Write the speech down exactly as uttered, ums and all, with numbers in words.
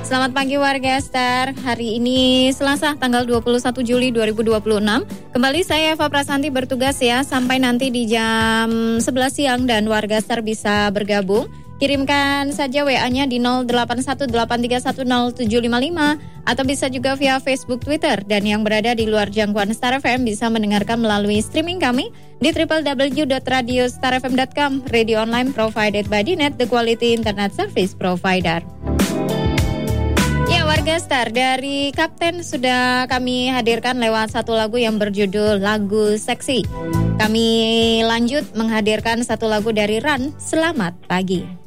Selamat pagi warga Star. Hari ini Selasa tanggal dua puluh satu Juli dua ribu dua puluh enam. Kembali saya Eva Prasanti bertugas ya sampai nanti di jam sebelas siang dan warga Star bisa bergabung. Kirimkan saja W A-nya di nol delapan satu delapan tiga satu nol tujuh lima lima atau bisa juga via Facebook, Twitter. Dan yang berada di luar jangkauan Star F M bisa mendengarkan melalui streaming kami di w w w dot radio star f m dot com. Radio online provided by Dinet, the quality internet service provider. Ya warga Star, dari Kapten sudah kami hadirkan lewat satu lagu yang berjudul Lagu Seksi. Kami lanjut menghadirkan satu lagu dari Ran, Selamat Pagi.